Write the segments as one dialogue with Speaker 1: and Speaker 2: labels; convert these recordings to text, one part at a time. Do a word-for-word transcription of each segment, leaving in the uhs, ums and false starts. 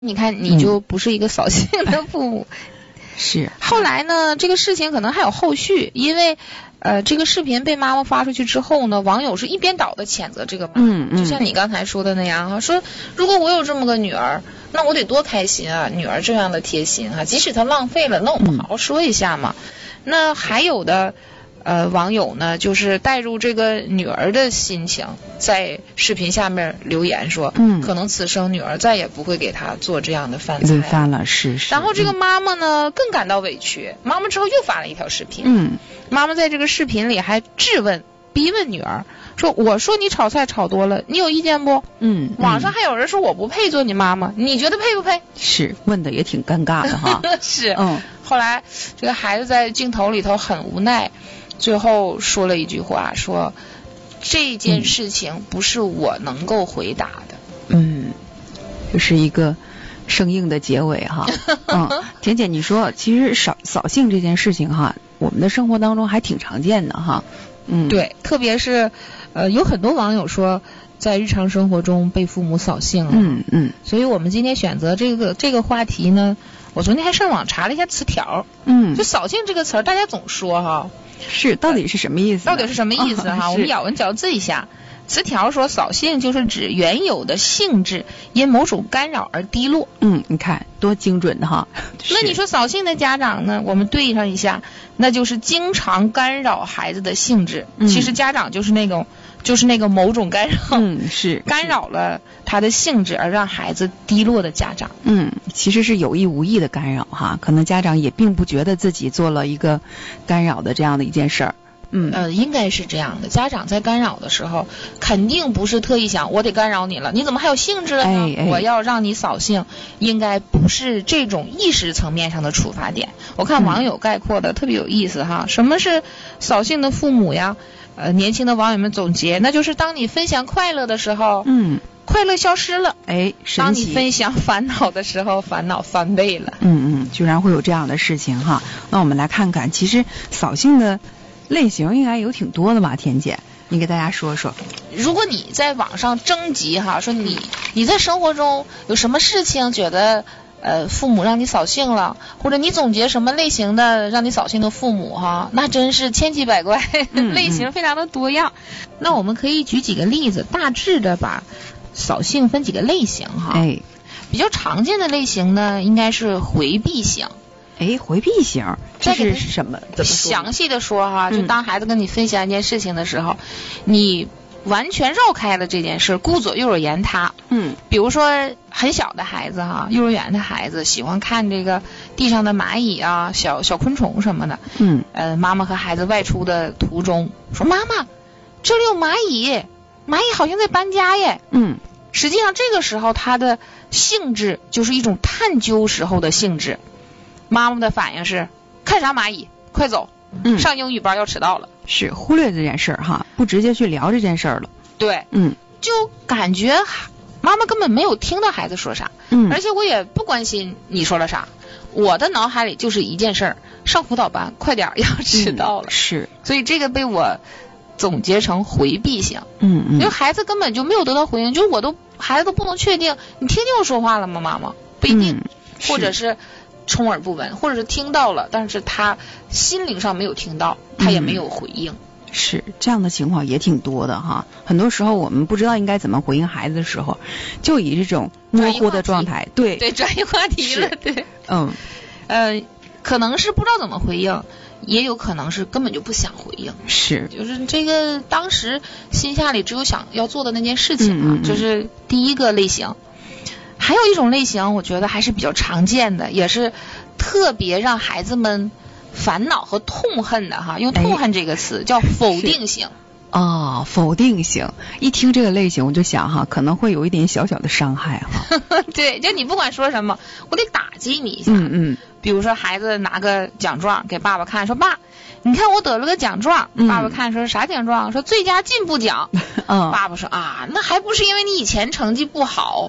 Speaker 1: 你看你就不是一个扫兴的父母。
Speaker 2: 嗯、是。
Speaker 1: 后来呢，这个事情可能还有后续，因为呃，这个视频被妈妈发出去之后呢，网友是一边倒的谴责这个妈妈，
Speaker 2: 嗯嗯，
Speaker 1: 就像你刚才说的那样哈，说如果我有这么个女儿，那我得多开心啊，女儿这样的贴心啊，即使她浪费了，那我们好好说一下嘛。嗯、那还有的呃网友呢，就是带入这个女儿的心情，在视频下面留言说，嗯，可能此生女儿再也不会给她做这样的饭菜
Speaker 2: 饭了，是是。
Speaker 1: 然后这个妈妈呢，嗯、更感到委屈，妈妈之后又发了一条视频，
Speaker 2: 嗯。
Speaker 1: 妈妈在这个视频里还质问、逼问女儿，说：“我说你炒菜炒多了，你有意见不？”
Speaker 2: 嗯，
Speaker 1: 网上还有人说我不配做你妈妈，你觉得配不配？
Speaker 2: 是，问的也挺尴尬的哈。
Speaker 1: 是，嗯。后来这个孩子在镜头里头很无奈，最后说了一句话，说：“这件事情不是我能够回答的。”
Speaker 2: 嗯，就是一个生硬的结尾哈。嗯，甜姐，你说其实扫扫兴这件事情哈，我们的生活当中还挺常见的哈。嗯，
Speaker 1: 对，特别是呃，有很多网友说在日常生活中被父母扫兴了。
Speaker 2: 嗯嗯。
Speaker 1: 所以我们今天选择这个这个话题呢，我昨天还上网查了一下词条。
Speaker 2: 嗯。
Speaker 1: 就扫兴这个词儿，大家总说哈。
Speaker 2: 是，到底是什么意思？
Speaker 1: 到底是什么意思哈？哦、我们咬文嚼字一下。词条说，扫兴就是指原有的兴致因某种干扰而低落。
Speaker 2: 嗯，你看多精准的哈。
Speaker 1: 那你说扫兴的家长呢？我们对上一下，那就是经常干扰孩子的兴致。嗯、其实家长就是那种，就是那个某种干扰，
Speaker 2: 嗯，是
Speaker 1: 干扰了他的兴致而让孩子低落的家长。
Speaker 2: 嗯，其实是有意无意的干扰哈，可能家长也并不觉得自己做了一个干扰的这样的一件事儿。嗯
Speaker 1: 呃，应该是这样的。家长在干扰的时候，肯定不是特意想我得干扰你了，你怎么还有兴致了呢？
Speaker 2: 哎哎、
Speaker 1: 我要让你扫兴，应该不是这种意识层面上的触发点。我看网友概括的特别有意思哈，嗯、什么是扫兴的父母呀？呃，年轻的网友们总结，那就是当你分享快乐的时候，
Speaker 2: 嗯，
Speaker 1: 快乐消失了，
Speaker 2: 哎，
Speaker 1: 当你分享烦恼的时候，烦恼翻倍了。
Speaker 2: 嗯嗯，居然会有这样的事情哈。那我们来看看，其实扫兴的类型应该有挺多的吧，田姐，你给大家说说。
Speaker 1: 如果你在网上征集哈，说你你在生活中有什么事情觉得呃父母让你扫兴了，或者你总结什么类型的让你扫兴的父母哈，那真是千奇百怪，嗯、类型非常的多样。嗯、那我们可以举几个例子，大致的把扫兴分几个类型哈。
Speaker 2: 哎，
Speaker 1: 比较常见的类型呢，应该是回避型。
Speaker 2: 哎，回避型这是什么？怎么说？
Speaker 1: 详细的说哈，就当孩子跟你分享一件事情的时候，嗯、你完全绕开了这件事，顾左右而言他。
Speaker 2: 嗯，
Speaker 1: 比如说很小的孩子哈，幼儿园的孩子喜欢看这个地上的蚂蚁啊、小小昆虫什么的。
Speaker 2: 嗯，
Speaker 1: 呃，妈妈和孩子外出的途中说：“妈妈，这里有蚂蚁，蚂蚁好像在搬家耶。”
Speaker 2: 嗯，
Speaker 1: 实际上这个时候他的兴致就是一种探究时候的兴致。妈妈的反应是看啥蚂蚁，快走，嗯，上英语班要迟到了。
Speaker 2: 是忽略这件事儿哈，不直接去聊这件事儿了。
Speaker 1: 对，
Speaker 2: 嗯，
Speaker 1: 就感觉妈妈根本没有听到孩子说啥，
Speaker 2: 嗯，
Speaker 1: 而且我也不关心你说了啥，我的脑海里就是一件事儿，上辅导班快点要迟到了。
Speaker 2: 嗯、是，
Speaker 1: 所以这个被我总结成回避型。
Speaker 2: 嗯嗯，
Speaker 1: 因为孩子根本就没有得到回应，就是我都孩子都不能确定你听见我说话了吗？妈妈不一定，
Speaker 2: 嗯、
Speaker 1: 或者是充耳不闻，或者是听到了，但是他心灵上没有听到，他也没有回应。
Speaker 2: 嗯、是这样的情况也挺多的哈。很多时候我们不知道应该怎么回应孩子的时候，就以这种模糊的状态，对
Speaker 1: 对，转移话题了，对，
Speaker 2: 嗯，
Speaker 1: 呃，可能是不知道怎么回应，也有可能是根本就不想回应，
Speaker 2: 是，
Speaker 1: 就是这个当时心下里只有想要做的那件事情啊，
Speaker 2: 嗯嗯嗯，
Speaker 1: 这是第一个类型。还有一种类型，我觉得还是比较常见的，也是特别让孩子们烦恼和痛恨的哈。用痛恨这个词，哎、叫否定型。
Speaker 2: 哦，否定型，一听这个类型，我就想哈，可能会有一点小小的伤害哈。
Speaker 1: 对，就你不管说什么，我得打击你一下。
Speaker 2: 嗯嗯。
Speaker 1: 比如说孩子拿个奖状给爸爸看，说爸，你看我得了个奖状。嗯、爸爸看说啥奖状？说最佳进步奖。嗯。爸爸说啊，那还不是因为你以前成绩不好。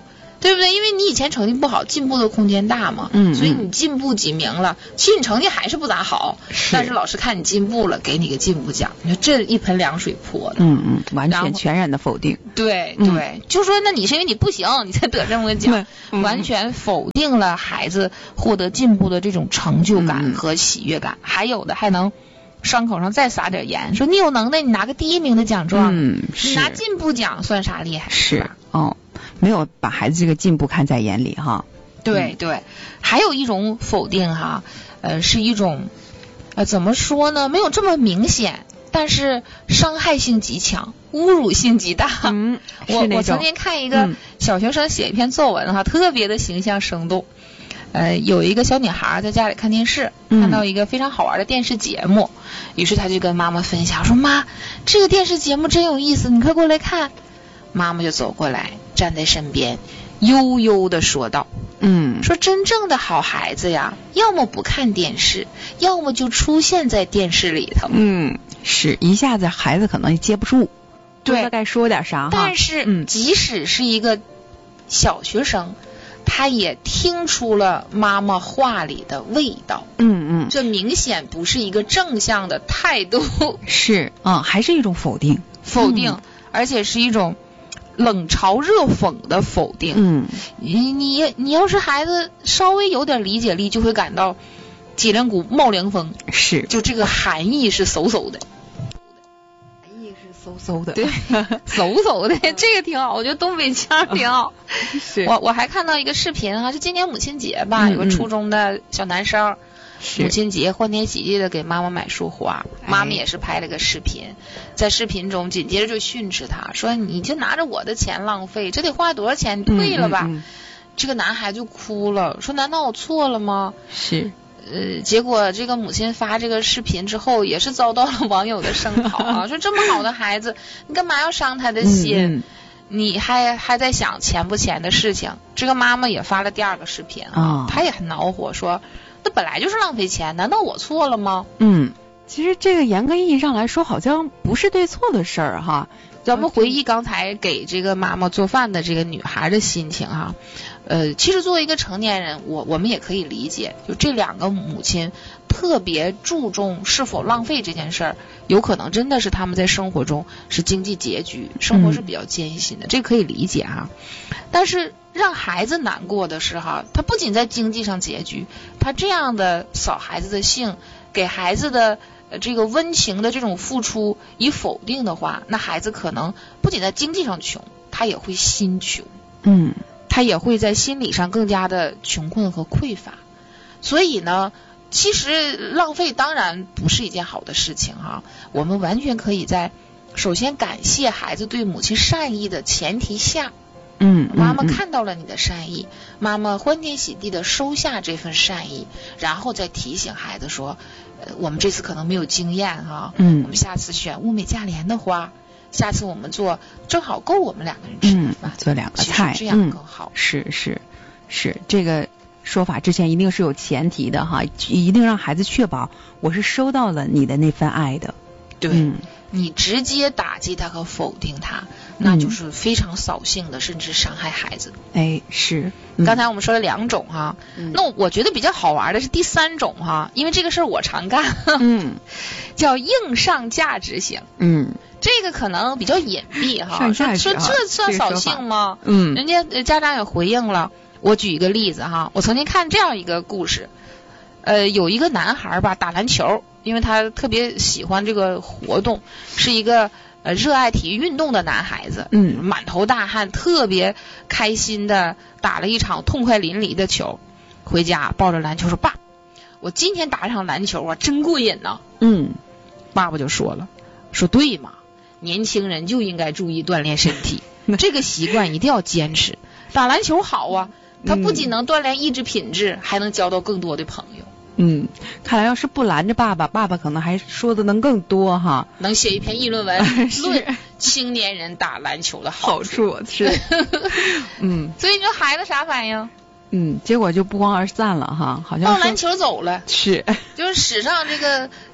Speaker 1: 对不对？因为你以前成绩不好，进步的空间大嘛，
Speaker 2: 嗯，
Speaker 1: 所以你进步几名了，其实你成绩还是不咋好，
Speaker 2: 是
Speaker 1: 但是老师看你进步了，给你个进步奖，你说这一盆凉水泼的，
Speaker 2: 嗯嗯，完全全然的否定，
Speaker 1: 对对、嗯，就说那你是因为你不行，你才得这么个奖，
Speaker 2: 嗯、
Speaker 1: 完全否定了孩子获得进步的这种成就感和喜悦感，嗯、还有的还能伤口上再撒点盐，说你有能耐，你拿个第一名的奖状，
Speaker 2: 嗯，
Speaker 1: 你拿进步奖算啥厉害？
Speaker 2: 是吧？哦，没有把孩子这个进步看在眼里哈。
Speaker 1: 对对，还有一种否定哈，呃，是一种，呃，怎么说呢？没有这么明显，但是伤害性极强，侮辱性极大。
Speaker 2: 嗯，
Speaker 1: 我我曾经看一个小学生写一篇作文哈，嗯、特别的形象生动。呃，有一个小女孩在家里看电视，看到一个非常好玩的电视节目，嗯、于是她就跟妈妈分享说：“妈，这个电视节目真有意思，你快过来看。”妈妈就走过来，站在身边，悠悠地说道：“嗯，说真正的好孩子呀，要么不看电视，要么就出现在电视里头。”
Speaker 2: 嗯，是一下子孩子可能接不住，
Speaker 1: 对，
Speaker 2: 大概说点啥哈。
Speaker 1: 但是，
Speaker 2: 嗯，
Speaker 1: 即使是一个小学生，他也听出了妈妈话里的味道。
Speaker 2: 嗯嗯，
Speaker 1: 这明显不是一个正向的态度。
Speaker 2: 是啊、嗯，还是一种否定，
Speaker 1: 否定，嗯、而且是一种冷嘲热讽的否定。
Speaker 2: 嗯，
Speaker 1: 你你你要是孩子稍微有点理解力，就会感到脊梁骨冒凉风。
Speaker 2: 是，
Speaker 1: 就这个含义是嗖嗖的。
Speaker 2: 含义是嗖嗖的。
Speaker 1: 对，嗖嗖的，这个挺好，我觉得东北腔挺好。
Speaker 2: 是。
Speaker 1: 我我还看到一个视频啊，是今年母亲节吧，嗯、有个初中的小男生。母亲节欢天喜地的给妈妈买束花，妈妈也是拍了个视频，在视频中紧接着就训斥他说：“你就拿着我的钱浪费，这得花多少钱？你退了吧。嗯嗯嗯”这个男孩就哭了，说：“难道我错了吗？”
Speaker 2: 是，
Speaker 1: 呃，结果这个母亲发这个视频之后，也是遭到了网友的声讨啊，说这么好的孩子，你干嘛要伤他的心？嗯嗯你还还在想钱不钱的事情。这个妈妈也发了第二个视频啊，哦、她也很恼火，说。那本来就是浪费钱，难道我错了吗？
Speaker 2: 嗯，其实这个严格意义上来说，好像不是对错的事儿哈。
Speaker 1: 咱们回忆刚才给这个妈妈做饭的这个女孩的心情哈，呃，其实作为一个成年人，我我们也可以理解，就这两个母亲特别注重是否浪费这件事儿，有可能真的是他们在生活中是经济拮据，生活是比较艰辛的，嗯、这可以理解哈。但是让孩子难过的是哈，他不仅在经济上拮据，他这样的扫孩子的兴，给孩子的呃这个温情的这种付出以否定的话，那孩子可能不仅在经济上穷，他也会心穷，
Speaker 2: 嗯，
Speaker 1: 他也会在心理上更加的穷困和匮乏。所以呢，其实浪费当然不是一件好的事情哈，我们完全可以在首先感谢孩子对母亲善意的前提下。
Speaker 2: 嗯，
Speaker 1: 妈妈看到了你的善意，嗯、妈妈欢天喜地的收下这份善意，然后再提醒孩子说，呃，我们这次可能没有经验哈、啊，
Speaker 2: 嗯，
Speaker 1: 我们下次选物美价廉的花，下次我们做正好够我们两个人吃的饭、
Speaker 2: 嗯，做两个菜，
Speaker 1: 这样更好。
Speaker 2: 嗯、是是是，这个说法之前一定是有前提的哈，一定让孩子确保我是收到了你的那份爱的。
Speaker 1: 对。嗯，你直接打击他和否定他，那就是非常扫兴的，嗯、甚至伤害孩子。
Speaker 2: 哎，是。
Speaker 1: 嗯、刚才我们说了两种哈，嗯、那我觉得比较好玩的是第三种哈，因为这个事儿我常干，
Speaker 2: 嗯，
Speaker 1: 叫硬上价值型。
Speaker 2: 嗯，
Speaker 1: 这个可能比较隐蔽哈，
Speaker 2: 上价值
Speaker 1: 说说这算扫兴吗？
Speaker 2: 嗯，
Speaker 1: 人家家长也回应了。我举一个例子哈，我曾经看这样一个故事，呃，有一个男孩吧打篮球。因为他特别喜欢这个活动，是一个呃热爱体育运动的男孩子，
Speaker 2: 嗯，
Speaker 1: 满头大汗，特别开心的打了一场痛快淋漓的球，回家抱着篮球说：“爸，我今天打这场篮球啊，真过瘾呐。”
Speaker 2: 嗯，
Speaker 1: 爸爸就说了，说对嘛，年轻人就应该注意锻炼身体，这个习惯一定要坚持。打篮球好啊，他不仅能锻炼意志品质，还能交到更多的朋友。
Speaker 2: 嗯，看来要是不拦着爸爸，爸爸可能还说的能更多哈，
Speaker 1: 能写一篇议论文论青年人打篮球的好
Speaker 2: 处。好处是，嗯，
Speaker 1: 所以你说孩子啥反应？
Speaker 2: 嗯，结果就不欢而散了哈，好像
Speaker 1: 抱篮球走了，
Speaker 2: 是，
Speaker 1: 就是史上这个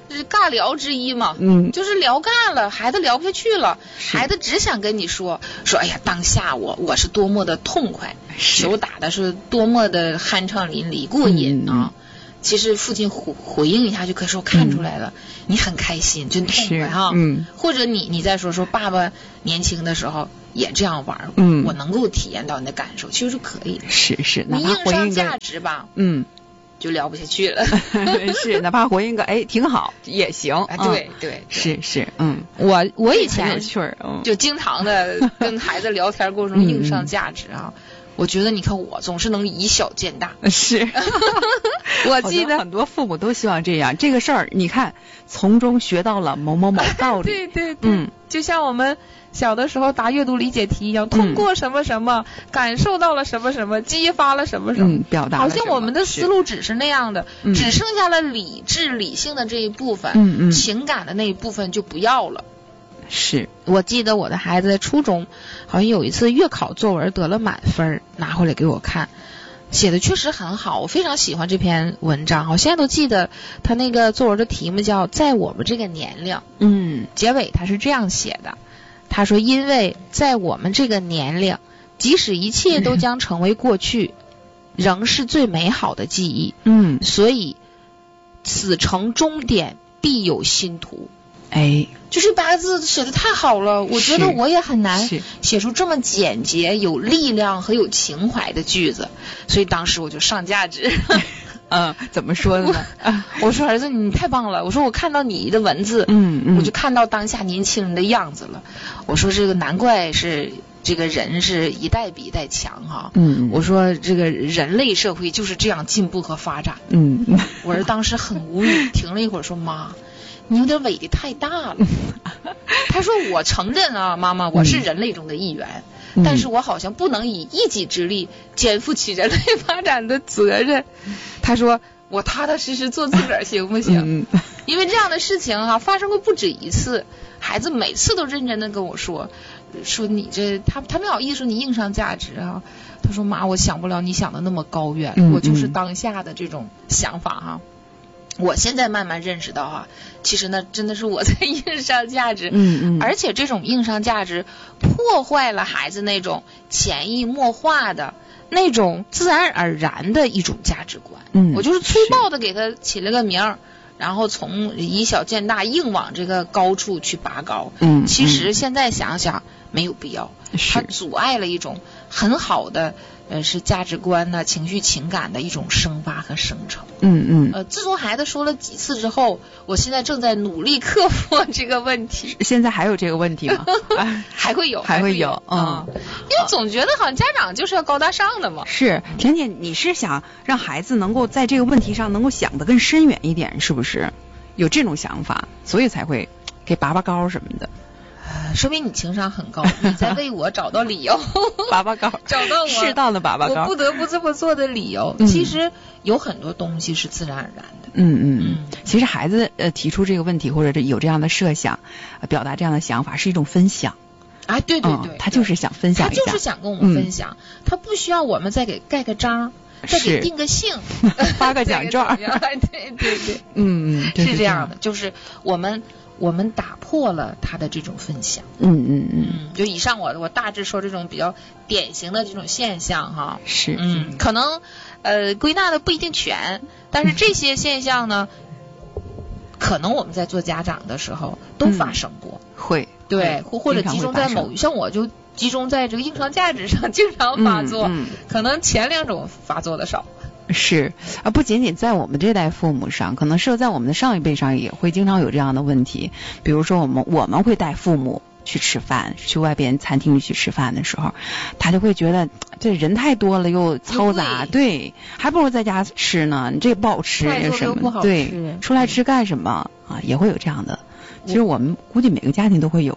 Speaker 1: 是尬聊之一嘛，
Speaker 2: 嗯，
Speaker 1: 就是聊尬了，孩子聊不下去了，孩子只想跟你说说，哎呀，当下我我是多么的痛快，球打的是多么的酣畅淋漓过瘾啊。嗯，其实父亲回回应一下就可以说看出来了，嗯，你很开心，真痛快哈。嗯，或者你你再说说爸爸年轻的时候也这样玩，嗯，我能够体验到你的感受，其实是可以的。
Speaker 2: 是是，
Speaker 1: 你硬上价值吧，
Speaker 2: 嗯，
Speaker 1: 就聊不下去了。
Speaker 2: 是，哪怕回应个哎挺好也行。
Speaker 1: 啊，对对，对
Speaker 2: 是是，嗯，
Speaker 1: 我我以前
Speaker 2: 有趣儿，嗯，
Speaker 1: 就经常的跟孩子聊天过程中硬上价值啊。嗯，我觉得你看我总是能以小见大。
Speaker 2: 是。
Speaker 1: 我记得
Speaker 2: 很多父母都希望这样，这个事儿你看从中学到了某某某道理。
Speaker 1: 对对对，嗯，就像我们小的时候答阅读理解题一样，通过什么什么，嗯，感受到了什么什么，激发了什么什么，
Speaker 2: 嗯，表达
Speaker 1: 了什么，好像我们的思路只是那样的，只剩下了理智理性的这一部分，
Speaker 2: 嗯嗯，
Speaker 1: 情感的那一部分就不要了。
Speaker 2: 是，
Speaker 1: 我记得我的孩子在初中好像有一次月考作文得了满分，拿回来给我看，写的确实很好，我非常喜欢这篇文章，我现在都记得他那个作文的题目叫在我们这个年龄，
Speaker 2: 嗯，
Speaker 1: 结尾他是这样写的，他说因为在我们这个年龄，即使一切都将成为过去，嗯，仍是最美好的记忆，
Speaker 2: 嗯，
Speaker 1: 所以此诚终点必有新途。
Speaker 2: 哎，
Speaker 1: 就是八个字写的太好了，我觉得我也很难写出这么简洁、有力量和有情怀的句子，所以当时我就上价值。
Speaker 2: 嗯，怎么说呢？
Speaker 1: 我, 我说儿子你太棒了，我说我看到你的文字，
Speaker 2: 嗯嗯，
Speaker 1: 我就看到当下年轻人的样子了。我说这个难怪是这个人是一代比一代强哈。
Speaker 2: 嗯，
Speaker 1: 我说这个人类社会就是这样进步和发展。
Speaker 2: 嗯，
Speaker 1: 我儿子当时很无语，停了一会儿说妈。你有点伟的太大了。他说我承认啊，妈妈，我是人类中的一员，嗯，但是我好像不能以一己之力肩负起人类发展的责任。他说我踏踏实实做自个儿行不行？嗯，因为这样的事情哈，啊，发生过不止一次，孩子每次都认真的跟我说，说你这他他没好意思说你硬上价值啊。他说妈，我想不了你想的那么高远，嗯，我就是当下的这种想法哈，啊。我现在慢慢认识到啊，其实呢真的是我在硬上价值，
Speaker 2: 嗯嗯，
Speaker 1: 而且这种硬上价值破坏了孩子那种潜移默化的那种自然而然的一种价值观。
Speaker 2: 嗯，
Speaker 1: 我就是粗暴的给他起了个名儿，然后从以小见大，硬往这个高处去拔高。
Speaker 2: 嗯，
Speaker 1: 其实现在想想没有必要，它阻碍了一种很好的。呃，是价值观呢、情绪情感的一种生发和生成。
Speaker 2: 嗯嗯。
Speaker 1: 呃，自从孩子说了几次之后，我现在正在努力克服这个问题。
Speaker 2: 现在还有这个问题吗？
Speaker 1: 还会有，
Speaker 2: 还会有，
Speaker 1: 有嗯。因为总觉得好像家长就是要高大上的嘛。
Speaker 2: 是，甜甜，你是想让孩子能够在这个问题上能够想得更深远一点，是不是？有这种想法，所以才会给拔拔高什么的。
Speaker 1: 说明你情商很高，你在为我找到理由，
Speaker 2: 拔拔高，
Speaker 1: 找到我
Speaker 2: 适当的拔拔高，
Speaker 1: 我不得不这么做的理由。嗯，其实有很多东西是自然而然的。
Speaker 2: 嗯嗯嗯。其实孩子呃提出这个问题或者有这样的设想，呃、表达这样的想法是一种分享。
Speaker 1: 啊，对对对，
Speaker 2: 嗯，他就是想分享一下，
Speaker 1: 他就是想跟我们分享，嗯，他不需要我们再给盖个章。再给定个姓，
Speaker 2: 发个奖状。
Speaker 1: 对对对，
Speaker 2: 嗯嗯，
Speaker 1: 是这样的，就是我们我们打破了他的这种分享。
Speaker 2: 嗯嗯嗯，
Speaker 1: 就以上我我大致说这种比较典型的这种现象哈。
Speaker 2: 是，
Speaker 1: 嗯，可能呃归纳的不一定全，但是这些现象呢，嗯，可能我们在做家长的时候都发生过。
Speaker 2: 嗯，会。
Speaker 1: 对，或或者集中在某，像我就集中在这个硬伤价值上经常发作，
Speaker 2: 嗯嗯，
Speaker 1: 可能前两种发作的少。
Speaker 2: 是啊，不仅仅在我们这代父母上，可能是在我们的上一辈上也会经常有这样的问题。比如说我们我们会带父母去吃饭，去外边餐厅里去吃饭的时候，他就会觉得这人太多了又嘈杂，对，还不如在家吃呢，你这不好吃什么，对，出来吃干什么啊？也会有这样的。其实我们估计每个家庭都会有过。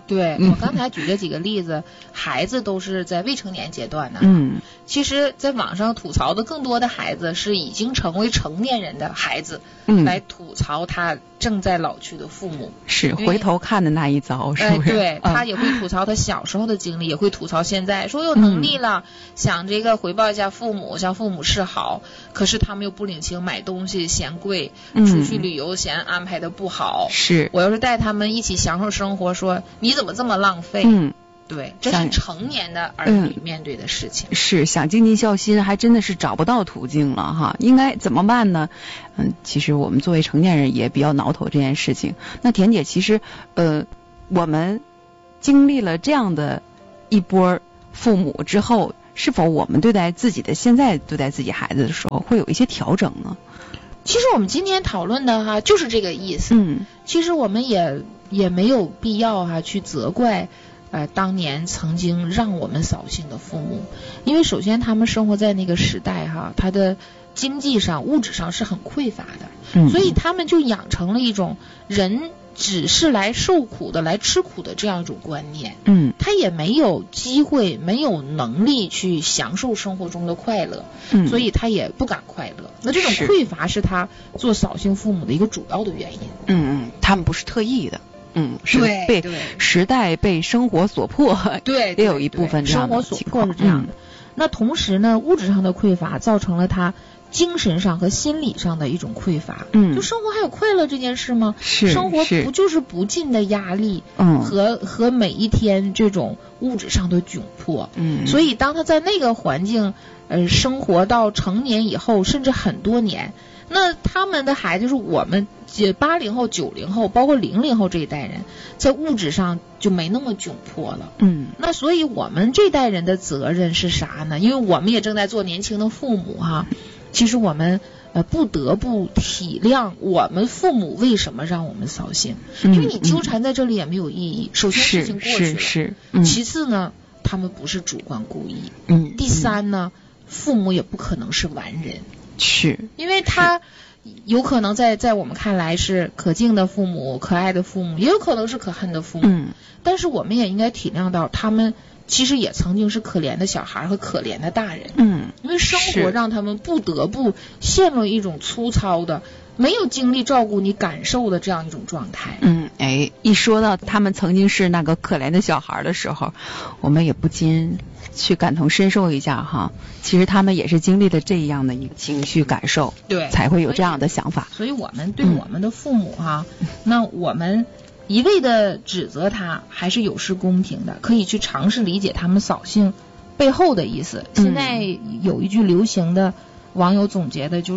Speaker 1: 对、
Speaker 2: 嗯、
Speaker 1: 我刚才举这几个例子，孩子都是在未成年阶段呢。
Speaker 2: 嗯，
Speaker 1: 其实在网上吐槽的更多的孩子是已经成为成年人的孩子，
Speaker 2: 嗯，
Speaker 1: 来吐槽他正在老去的父母。
Speaker 2: 是回头看的那一遭，是不是？
Speaker 1: 哎、对、
Speaker 2: 嗯、
Speaker 1: 他也会吐槽他小时候的经历，也会吐槽现在，说有能力了、嗯、想这个回报一下父母，向父母示好，可是他们又不领情，买东西嫌贵、嗯、出去旅游嫌安排的不好。
Speaker 2: 是
Speaker 1: 我要是带他们一起享受生活，说你怎么这么浪费？
Speaker 2: 嗯，
Speaker 1: 对，这是成年的儿女面对的事情。
Speaker 2: 嗯、是想尽尽孝心，还真的是找不到途径了哈。应该怎么办呢？嗯，其实我们作为成年人也比较挠头这件事情。那田姐，其实呃，我们经历了这样的一波父母之后，是否我们对待自己的现在对待自己孩子的时候会有一些调整呢？
Speaker 1: 其实我们今天讨论的哈就是这个意思。
Speaker 2: 嗯，
Speaker 1: 其实我们也也没有必要哈去责怪呃当年曾经让我们扫兴的父母，因为首先他们生活在那个时代哈，他的经济上物质上是很匮乏的，
Speaker 2: 嗯，
Speaker 1: 所以他们就养成了一种人只是来受苦的来吃苦的这样一种观念。
Speaker 2: 嗯，
Speaker 1: 他也没有机会没有能力去享受生活中的快乐，
Speaker 2: 嗯，
Speaker 1: 所以他也不敢快乐。那这种匮乏是他做扫兴父母的一个主要的原因。
Speaker 2: 嗯嗯，他们不是特意的。嗯，是被时代被生活所迫，
Speaker 1: 对，
Speaker 2: 也有一部分这样的
Speaker 1: 生活所迫是这样的、嗯。那同时呢，物质上的匮乏造成了他精神上和心理上的一种匮乏。
Speaker 2: 嗯，
Speaker 1: 就生活还有快乐这件事吗？
Speaker 2: 是，
Speaker 1: 生活不就是不尽的压力，
Speaker 2: 嗯，
Speaker 1: 和和每一天这种物质上的窘迫。
Speaker 2: 嗯，
Speaker 1: 所以当他在那个环境呃生活到成年以后，甚至很多年。那他们的孩子就是我们八零后、九零后，包括零零后这一代人，在物质上就没那么窘迫了。
Speaker 2: 嗯，
Speaker 1: 那所以我们这代人的责任是啥呢？因为我们也正在做年轻的父母哈，其实我们呃不得不体谅我们父母为什么让我们扫兴，
Speaker 2: 嗯、
Speaker 1: 因为你纠缠在这里也没有意义。嗯、首先事情过去了，
Speaker 2: 是是、嗯，
Speaker 1: 其次呢，他们不是主观故意，
Speaker 2: 嗯，
Speaker 1: 第三呢，父母也不可能是完人。
Speaker 2: 是，
Speaker 1: 因为他有可能在在我们看来是可敬的父母、可爱的父母，也有可能是可恨的父母。
Speaker 2: 嗯，
Speaker 1: 但是我们也应该体谅到，他们其实也曾经是可怜的小孩和可怜的大人。
Speaker 2: 嗯，
Speaker 1: 因为生活让他们不得不陷入一种粗糙的、没有精力照顾你感受的这样一种状态。
Speaker 2: 嗯，哎，一说到他们曾经是那个可怜的小孩的时候，我们也不禁去感同身受一下哈，其实他们也是经历了这样的一个情绪感受，
Speaker 1: 对，
Speaker 2: 才会有这样的想法。
Speaker 1: 所以，所以我们对我们的父母哈，嗯、那我们一味的指责他，还是有失公平的，可以去尝试理解他们扫兴背后的意思。
Speaker 2: 嗯、
Speaker 1: 现在有一句流行的网友总结的就是，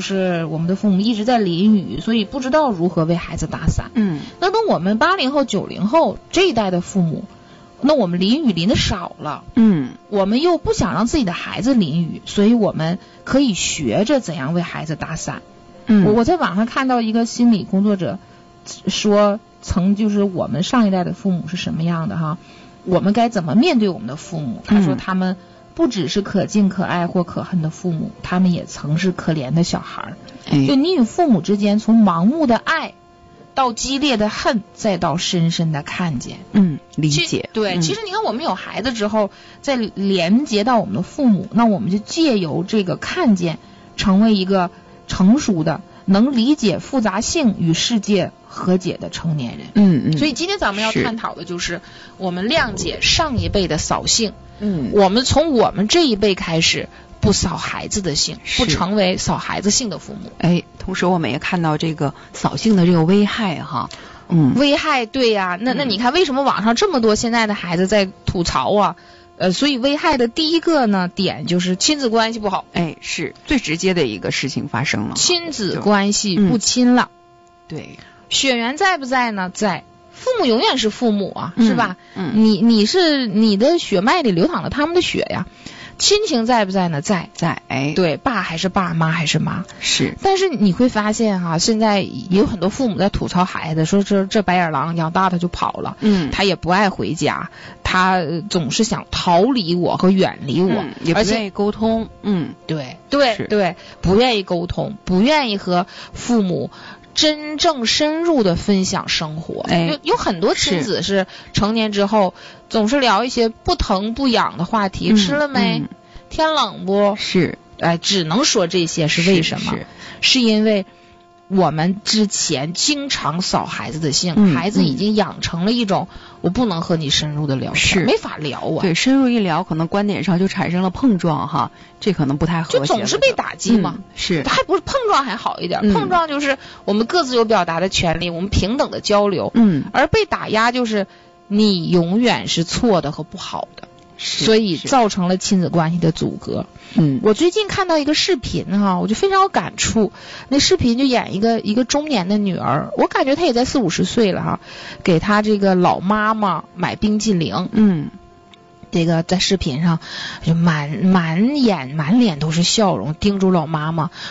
Speaker 1: 我们的父母一直在淋雨，所以不知道如何为孩子打伞。
Speaker 2: 嗯，
Speaker 1: 那等我们八零后、九零后这一代的父母。那我们淋雨淋的少了，
Speaker 2: 嗯，
Speaker 1: 我们又不想让自己的孩子淋雨，所以我们可以学着怎样为孩子打伞。
Speaker 2: 嗯，
Speaker 1: 我我在网上看到一个心理工作者说，曾就是我们上一代的父母是什么样的哈，我们该怎么面对我们的父母？他说他们不只是可敬可爱或可恨的父母，他们也曾是可怜的小孩。
Speaker 2: 哎，
Speaker 1: 就你与父母之间，从盲目的爱到激烈的恨，再到深深的看见，
Speaker 2: 嗯，理解。
Speaker 1: 对、
Speaker 2: 嗯，
Speaker 1: 其实你看，我们有孩子之后，再连接到我们的父母，那我们就借由这个看见，成为一个成熟的、能理解复杂性与世界和解的成年人。
Speaker 2: 嗯嗯。
Speaker 1: 所以今天咱们要探讨的就是我们谅解上一辈的扫兴，
Speaker 2: 嗯，
Speaker 1: 我们从我们这一辈开始。不扫孩子的兴，不成为扫孩子兴的父母。
Speaker 2: 哎，同时我们也看到这个扫兴的这个危害哈，嗯，
Speaker 1: 危害对呀、啊，那那你看为什么网上这么多现在的孩子在吐槽啊？呃，所以危害的第一个呢点就是亲子关系不好，
Speaker 2: 哎，是最直接的一个事情发生了，
Speaker 1: 亲子关系不亲了。
Speaker 2: 嗯、对，
Speaker 1: 血缘在不在呢？在。父母永远是父母啊，
Speaker 2: 嗯、
Speaker 1: 是吧？
Speaker 2: 嗯，
Speaker 1: 你你是你的血脉里流淌了他们的血呀。亲情在不在呢？在
Speaker 2: 在，哎，
Speaker 1: 对，爸还是爸，妈还是妈，
Speaker 2: 是。
Speaker 1: 但是你会发现哈、啊，现在也有很多父母在吐槽孩子，说这这白眼狼养大他就跑了，
Speaker 2: 嗯，
Speaker 1: 他也不爱回家，他总是想逃离我和远离我，
Speaker 2: 嗯、也不愿意沟通，嗯，
Speaker 1: 对对对，不愿意沟通，不愿意和父母真正深入的分享生活。
Speaker 2: 哎，
Speaker 1: 有有很多亲子是成年之后总是聊一些不疼不痒的话题，
Speaker 2: 嗯、
Speaker 1: 吃了没、
Speaker 2: 嗯、
Speaker 1: 天冷不，
Speaker 2: 是，
Speaker 1: 哎，只能说这些，是为什么？
Speaker 2: 是, 是,
Speaker 1: 是因为我们之前经常扫孩子的兴、
Speaker 2: 嗯、
Speaker 1: 孩子已经养成了一种、嗯、我不能和你深入的聊天，没法聊啊。
Speaker 2: 对，深入一聊可能观点上就产生了碰撞哈，这可能不太和谐，
Speaker 1: 就总是被打击嘛、
Speaker 2: 嗯、是，
Speaker 1: 还不是碰撞还好一点、
Speaker 2: 嗯、
Speaker 1: 碰撞就是我们各自有表达的权利，我们平等的交流，
Speaker 2: 嗯，
Speaker 1: 而被打压就是你永远是错的和不好的，所以造成了亲子关系的阻隔。
Speaker 2: 嗯，
Speaker 1: 我最近看到一个视频哈，我就非常有感触。那视频就演一个一个中年的女儿，我感觉她也在四五十岁了哈，给她这个老妈妈买冰激凌。
Speaker 2: 嗯，
Speaker 1: 这个在视频上就满满眼满脸都是笑容，叮嘱老妈妈